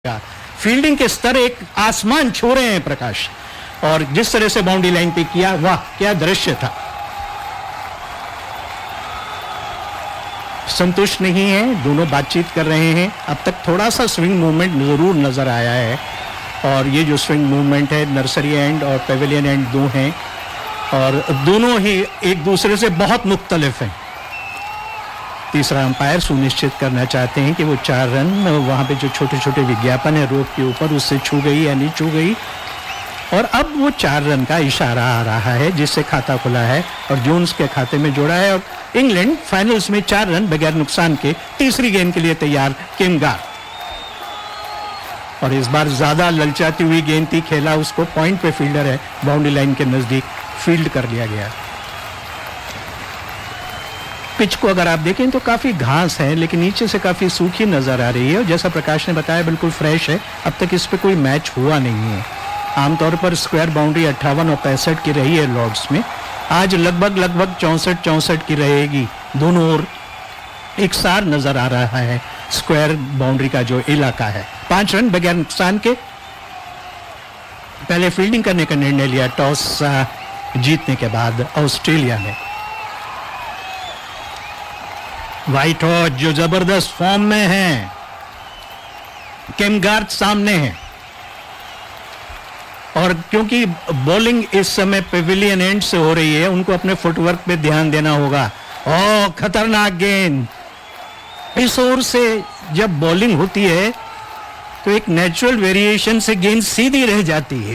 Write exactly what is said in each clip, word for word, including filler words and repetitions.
Fielding के स्तर एक आसमान छू रहे हैं प्रकाश, और जिस तरह से बाउंड्री लाइन पे किया, वाह क्या दृश्य था। संतुष्ट नहीं है, दोनों बातचीत कर रहे हैं। अब तक थोड़ा सा स्विंग मूवमेंट जरूर नजर आया है, और ये जो स्विंग मूवमेंट है नर्सरी एंड और पेविलियन एंड दो हैं, और दोनों ही एक दूसरे से बहुत मुख्तलिफ हैं। तीसरा अंपायर सुनिश्चित करना चाहते हैं कि वो चार रन वहां पे जो छोटे छोटे विज्ञापन है रोप के ऊपर, उससे छू गई या नहीं छू गई, और अब वो चार रन का इशारा आ रहा है जिससे खाता खुला है और जोन्स के खाते में जोड़ा है, और इंग्लैंड फाइनल्स में चार रन बगैर नुकसान के तीसरी गेंद के लिए तैयार किम गार्थ। और इस बार ज्यादा ललचाती हुई गेंद थी, खेला उसको, पॉइंट पे फील्डर है, बाउंड्री लाइन के नजदीक फील्ड कर लिया गया। पिच को अगर आप देखें तो काफी घास है, लेकिन नीचे से काफी सूखी नजर आ रही है, और जैसा प्रकाश ने बताया बिल्कुल फ्रेश है। अब तक इस पे कोई मैच हुआ नहीं है। आमतौर पर स्क्वायर बाउंड्री अट्ठावन और पैंसठ की रही है लॉर्ड्स में, आज लगभग लगभग चौसठ चौसठ की रहेगी। दोनों ओर एक सार नजर आ रहा है स्क्वायर बाउंड्री का जो इलाका है। पांच रन बगैर नुकसान के पहले फील्डिंग करने का निर्णय लिया टॉस जीतने के बाद ऑस्ट्रेलिया ने। व्हाइट हॉर्स जो जबरदस्त फॉर्म में हैं, किम गार्थ सामने है, और क्योंकि बॉलिंग इस समय पेविलियन एंड से हो रही है, उनको अपने फुटवर्क पे ध्यान देना होगा। ओह खतरनाक गेंद! इस ओर से जब बॉलिंग होती है तो एक नेचुरल वेरिएशन से गेंद सीधी रह जाती है,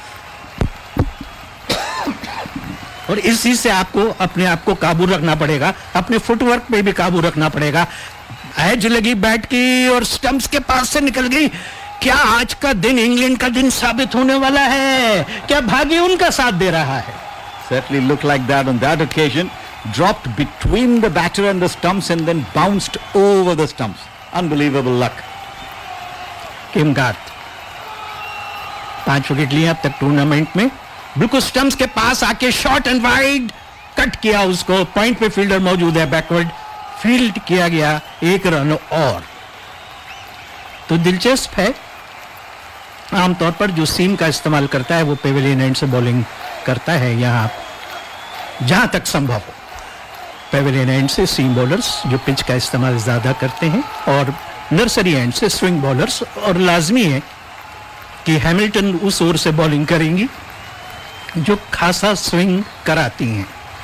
और इसी से आपको अपने आप को काबू रखना पड़ेगा, अपने फुटवर्क पे भी काबू रखना पड़ेगा। एज लगी बैट की और स्टंप्स के पास से निकल गई। क्या आज का दिन इंग्लैंड का दिन साबित होने वाला है? क्या भाग्य उनका साथ दे रहा है? Certainly looked like that on that occasion. Dropped between the batter and the stumps and then bounced over the stumps. Unbelievable luck. Kim Garth पांच विकेट लिए अब तक टूर्नामेंट में। बिल्कुल स्टंप्स के पास आके शॉर्ट एंड वाइड कट किया उसको, पॉइंट पे फील्डर मौजूद है, बैकवर्ड फील्ड किया गया, एक रन और। तो दिलचस्प है, आमतौर पर जो सीम का इस्तेमाल करता है वो पेविलियन एंड से बॉलिंग करता है, यहां जहां तक संभव हो पेविलियन एंड से सीम बॉलर्स जो पिच का इस्तेमाल ज्यादा करते हैं, और नर्सरी एंड से स्विंग बॉलर्स, और लाजमी है कि हैमिल्टन उस ओर से बॉलिंग करेंगी जो खासा स्विंग कराती हैं।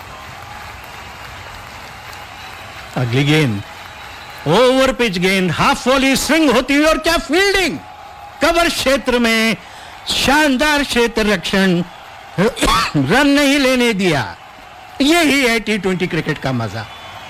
अगली गेंद ओवर पिच गेंद, हाफ वॉली स्विंग होती हुई, और क्या फील्डिंग! कवर क्षेत्र में शानदार क्षेत्र रक्षण, रन नहीं लेने दिया। यही है टी ट्वेंटी क्रिकेट का मजा।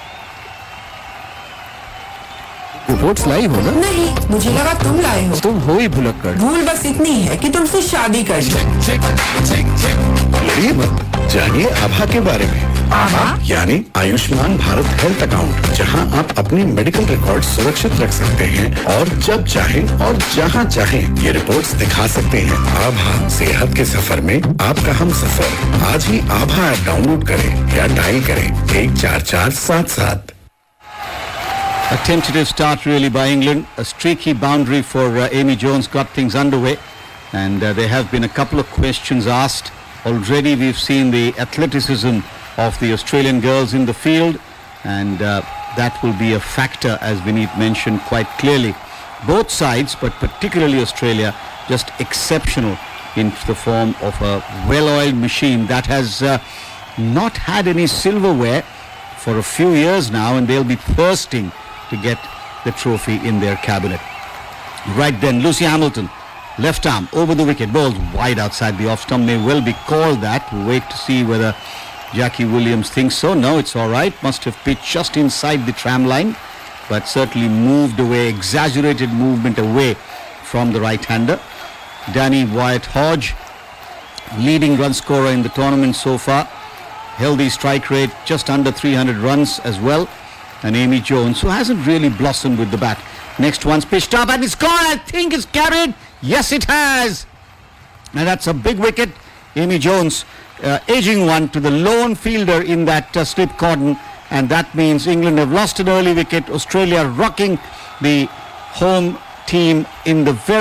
रिपोर्ट्स लाइव हो ना? नहीं, मुझे लगा तुम लाए हो। तुम हो ही भुलक्कड़। भूल बस इतनी है कि तुमसे शादी कर ली। लड़िए मत, जानिए आभा के बारे में। आभा यानी आयुष्मान भारत हेल्थ अकाउंट, जहां आप अपनी मेडिकल रिकॉर्ड सुरक्षित रख सकते हैं और जब चाहें और जहां चाहें ये रिपोर्ट्स दिखा सकते हैं। आभा सेहत के सफर में आपका हम सफर। आज ही आभा ऐप डाउनलोड करें या डायल करें एक चार चार सात सात। A tentative start really by England. A streaky boundary for uh, Amy Jones got things underway, and uh, there have been a couple of questions asked. Already we've seen the athleticism of the Australian girls in the field, and uh, that will be a factor, as Vineet mentioned quite clearly. Both sides, but particularly Australia, just exceptional in the form of a well-oiled machine that has uh, not had any silverware for a few years now, and they'll be thirsting to get the trophy in their cabinet. Right then, Lucy Hamilton, left arm over the wicket, bowled wide outside the off stump. May well be called that. We'll wait to see whether Jackie Williams thinks so. No, it's all right. Must have pitched just inside the tram line, but certainly moved away, exaggerated movement away from the right-hander. Danny Wyatt-Hodge, leading run scorer in the tournament so far. Healthy strike rate, just under three hundred runs as well. And Amy Jones, who hasn't really blossomed with the bat. Next one's pitched up and it's gone. I think it's carried. Yes, it has. And that's a big wicket. Amy Jones uh, edging one to the lone fielder in that uh, slip cordon. And that means England have lost an early wicket. Australia rocking the home team in the very